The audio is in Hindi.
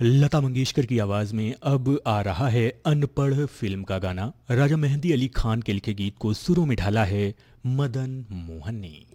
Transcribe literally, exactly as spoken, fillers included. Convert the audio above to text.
लता मंगेशकर की आवाज में अब आ रहा है अनपढ़ फिल्म का गाना। राजा मेहंदी अली खान के लिखे गीत को सुरों में ढाला है मदन मोहन ने।